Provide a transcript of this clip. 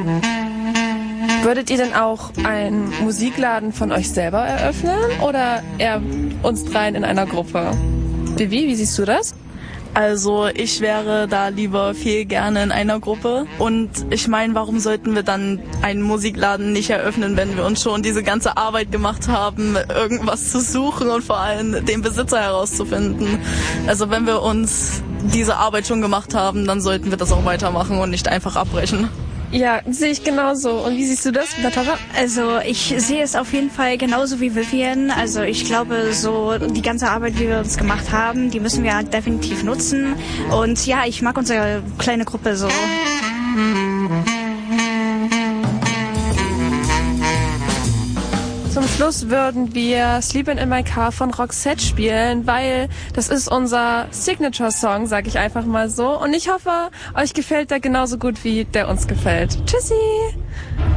Würdet ihr denn auch einen Musikladen von euch selber eröffnen oder eher uns dreien in einer Gruppe? Vivi, wie siehst du das? Also ich wäre da lieber viel gerne in einer Gruppe. Und ich meine, warum sollten wir dann einen Musikladen nicht eröffnen, wenn wir uns schon diese ganze Arbeit gemacht haben, irgendwas zu suchen und vor allem den Besitzer herauszufinden. Also wenn wir uns diese Arbeit schon gemacht haben, dann sollten wir das auch weitermachen und nicht einfach abbrechen. Ja, sehe ich genauso. Und wie siehst du das, Natascha? Also ich sehe es auf jeden Fall genauso wie Vivian. Also ich glaube, so die ganze Arbeit, die wir uns gemacht haben, die müssen wir definitiv nutzen. Und ja, ich mag unsere kleine Gruppe so. Zum Schluss würden wir Sleepin' in My Car von Roxette spielen, weil das ist unser Signature-Song, sag ich einfach mal so. Und ich hoffe, euch gefällt der genauso gut, wie der uns gefällt. Tschüssi!